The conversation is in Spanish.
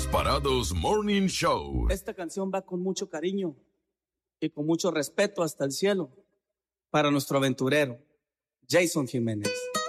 Desasparados Morning Show. Esta canción va con mucho cariño y con mucho respeto hasta el cielo para nuestro aventurero, Jason Jiménez.